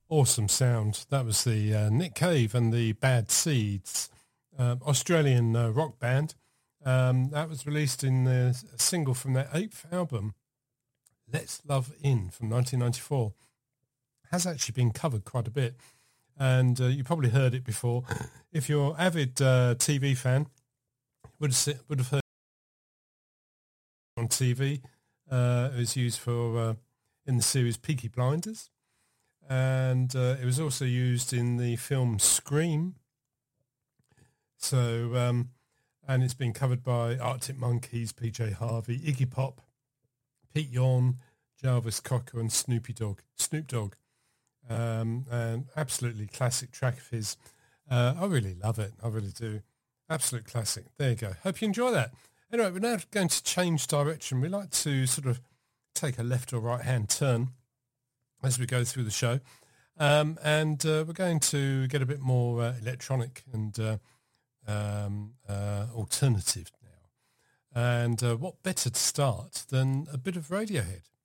Awesome sound. That was the Nick Cave and the Bad Seeds, Australian rock band. That was released in a single from their 8th album, Let's Love In, from 1994. Has actually been covered quite a bit, and you probably heard it before. If you're an avid TV fan, would have heard it on TV. It was used for in the series Peaky Blinders, and it was also used in the film Scream. So, and it's been covered by Arctic Monkeys, PJ Harvey, Iggy Pop, Pete Yorn, Jarvis Cocker, and Snoop Dogg. And absolutely classic track of his. I really love it. I really do. Absolute classic. There you go. Hope you enjoy that. Anyway, we're now going to change direction. We like to sort of take a left or right hand turn as we go through the show. And we're going to get a bit more electronic and alternative now. And what better to start than a bit of Radiohead?